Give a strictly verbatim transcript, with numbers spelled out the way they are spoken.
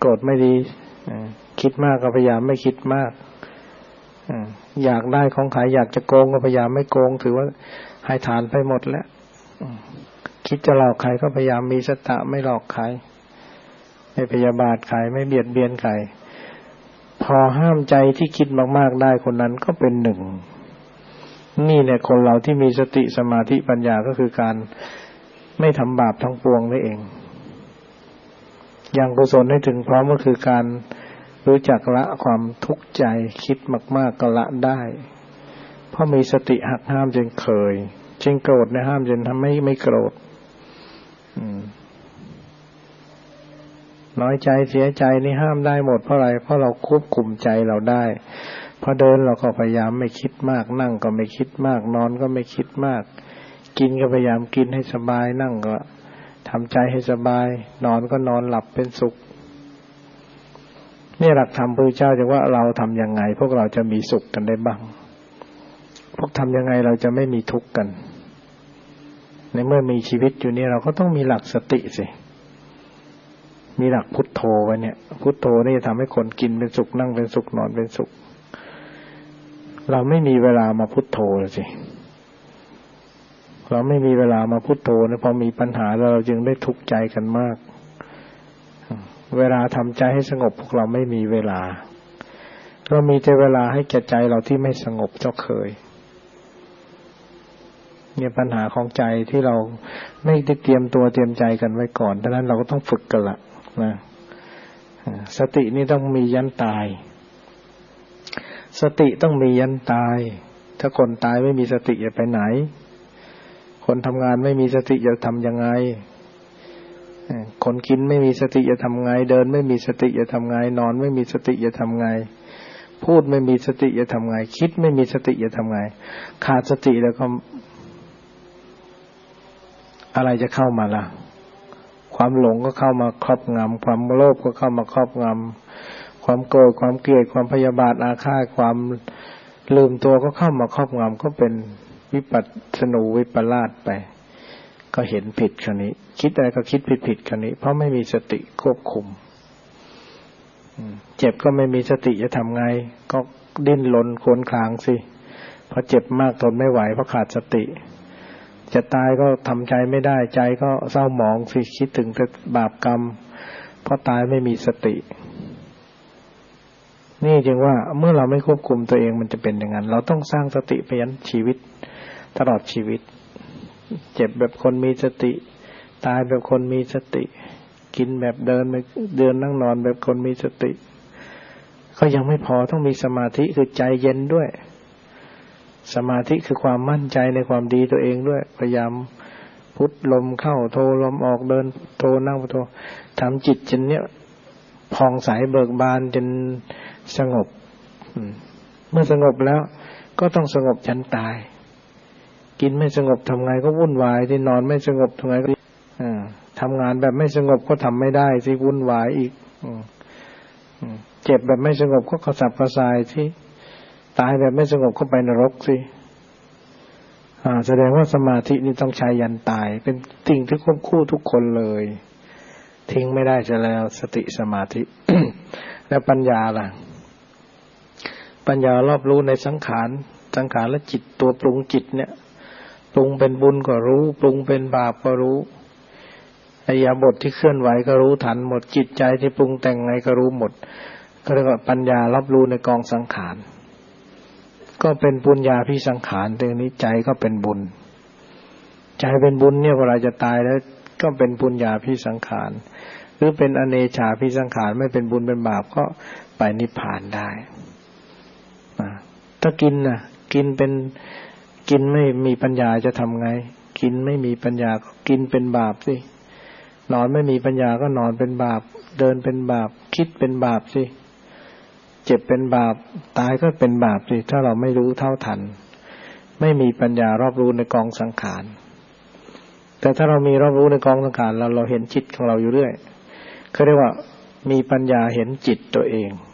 รธไม่ดีคิดมากก็พยายามไม่คิดมากอยากได้ของขายอยากจะโกงก็พยายามไม่โกงถือว่าให้ทานไปหมดแล้วคิดจะหลอกใครก็พยายามมีสตะไม่หลอกใครไม่พยาบาทใครไม่เบียดเบียนใครพอห้ามใจที่คิดมากๆได้คนนั้นก็เป็นหนึ่งนี่แหละคนเราที่มีสติสมาธิปัญญาก็คือการไม่ทำบาปทั้งปวงนั่นเองอย่างกุศลให้ถึงพร้อมก็คือการรู้จักละความทุกข์ใจคิดมากๆก็ละได้เพราะมีสติหักห้ามจนเคยจนโกรธเนี่ยห้ามจนทำให้ไม่โกรธน้อยใจเสียใจนี่ห้ามได้หมดเพราะอะไรเพราะเราควบคุมใจเราได้พอเดินเราก็พยายามไม่คิดมากนั่งก็ไม่คิดมากนอนก็ไม่คิดมากกินก็พยายามกินให้สบายนั่งก็ทำใจให้สบายนอนก็นอนหลับเป็นสุขนี่หลักธรรมพระพุทธเจ้าจะว่าเราทำยังไงพวกเราจะมีสุขกันได้บ้างพวกทำยังไงเราจะไม่มีทุกข์กันในเมื่อมีชีวิตอยู่นี่เราก็ต้องมีหลักสติสิมีหลักพุทโธไว้เนี่ยพุทโธนี่จะทำให้คนกินเป็นสุขนั่งเป็นสุขนอนเป็นสุขเราไม่มีเวลามาพุทโธเลยสิเราไม่มีเวลามาพุทโธนะพอมีปัญหาเราจึงได้ทุกข์ใจกันมากเวลาทำใจให้สงบพวกเราไม่มีเวลาเรามีแต่เวลาให้แก่ใจเราที่ไม่สงบเจ้าเคยเนี่ยปัญหาของใจที่เราไม่ได้เตรียมตัวเตรียมใจกันไว้ก่อนดังนั้นเราก็ต้องฝึกกันละนะสตินี่ต้องมียันตายสติต้องมียันตายถ้าคนตายไม่มีสติจะไปไหนคนทำงานไม่มีสติจะทำยังไงคนกินไม่มีสติจะทำไงเดินไม่มีสติจะทำไงนอนไม่มีสติจะทำไงพูดไม่มีสติจะทำไงคิดไม่มีสติจะทำไงขาดสติแล้วก็อะไรจะเข้ามาล่ะความหลงก็เข้ามาครอบงำความโลภก็เข้ามาครอบงำความโกรธความเกลียดความพยาบาทอาฆาตความลืมตัวก็เข้ามาครอบงำก็เป็นวิปัสสนูวิปลาสไปก็เห็นผิดคราวนี้คิดอะไรก็คิดผิดๆคราวนี้เพราะไม่มีสติควบคุมเจ็บก็ไม่มีสติจะทำไงก็ดิ้นรนครวญครางสิพอเจ็บมากทนไม่ไหวเพราะขาดสติจะตายก็ทำใจไม่ได้ใจก็เศร้าหมองสิคิดถึงแต่บาปกรรมเพราะตายไม่มีสตินี่จึงว่าเมื่อเราไม่ควบคุมตัวเองมันจะเป็นอย่างนั้นเราต้องสร้างสติไปยันชีวิตตลอดชีวิตเจ็บแบบคนมีสติตายแบบคนมีสติกินแบบเดินไปเดินนั่งนอนแบบคนมีสติก็ยังไม่พอต้องมีสมาธิคือใจเย็นด้วยสมาธิคือความมั่นใจในความดีตัวเองด้วยพยายามพุทลมเข้าโทลมออกเดินโทนั่งพุทโธทำจิตจนเนี้ยผ่องใสเบิกบานจนสงบเมื่อสงบแล้วก็ต้องสงบจนตายกินไม่สงบทำไงก็วุ่นวายที่นอนไม่สงบทำไงก็ทำงานแบบไม่สงบก็ทำไม่ได้สิวุ่นวายอีกเจ็บแบบไม่สงบก็กระสับกระส่ายที่ตายแบบไม่สงบก็ไปนรกสิแสดงว่าสมาธินี่ต้องใช้ยันตายเป็นสิ่งที่ควบคู่ทุกคนเลยทิ้งไม่ได้จะแล้วสติสมาธิ แล้วปัญญาล่ะปัญญารอบรู้ในสังขารสังขารและจิตตัวปรุงจิตเนี่ยปรุงเป็นบุญก็รู้ปรุงเป็นบาปก็รู้อิริยาบถที่เคลื่อนไหวก็รู้ทันหมดจิตใจที่ปรุงแต่งไงก็รู้หมดก็เรียกว่าปัญญารับรู้ในกองสังขารก็เป็นปุญญาภิสังขารตรงนี้ใจก็เป็นบุญใจเป็นบุญเนี่ยเวลาจะตายแล้วก็เป็นปุญญาภิสังขารหรือเป็นอเนชาภิสังขารไม่เป็นบุญเป็นบาปก็ไปนิพพานได้ถ้ากินน่ะกินเป็นกินไม่มีปัญญาจะทำไงกินไม่มีปัญญาก็กินเป็นบาปสินอนไม่มีปัญญาก็นอนเป็นบาปเดินเป็นบาปคิดเป็นบาปสิเจ็บเป็นบาปตายก็เป็นบาปสิถ้าเราไม่รู้เท่าทันไม่มีปัญญารอบรู้ในกองสังขารแต่ถ้าเรามีรอบรู้ในกองสังขารเราเราเห็นจิตของเราอยู่เรื่อยเขาเรียกว่ามีปัญญาเห็นจิตตัวเอง